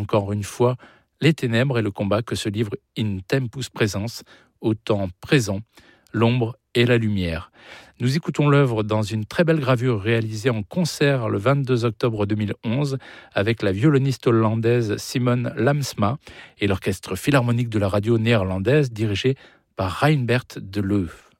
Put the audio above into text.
encore une fois les ténèbres et le combat que se livre In Tempus Presens, au temps présent, l'ombre et la lumière. Nous écoutons l'œuvre dans une très belle gravure réalisée en concert le 22 octobre 2011 avec la violoniste hollandaise Simone Lamsma et l'orchestre philharmonique de la radio néerlandaise dirigé par Reinbert de Leu.